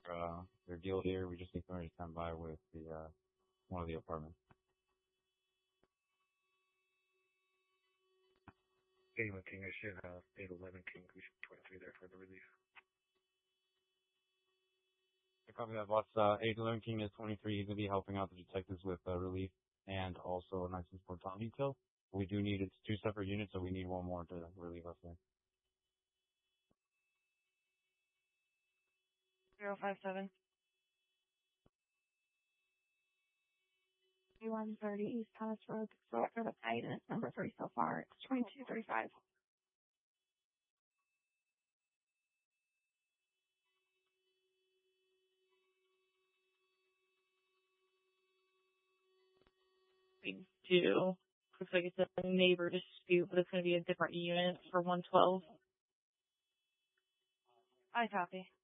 their deal here. We just need somebody to stand by with the one of the apartments. Anyone King, I should have 811 King, we should 23 there for the relief. Copy that, boss. 811 King is 23. He's going to be helping out the detectives with relief and also a nice and sport time detail. We do need, it's 2 separate units, so we need one more to relieve us there. 057. 3130 East Thomas Road, for the night, and it's number 3 so far. It's 2235. We do. Looks like it's a neighbor dispute, but it's going to be a different unit for 112. I copy.